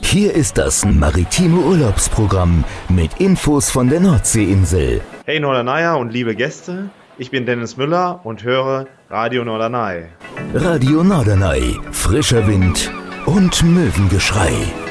Hier ist das maritime Urlaubsprogramm mit Infos von der Nordseeinsel. Hey Norderney und liebe Gäste, ich bin Dennis Müller und höre Radio Norderney. Radio Norderney, frischer Wind und Möwengeschrei.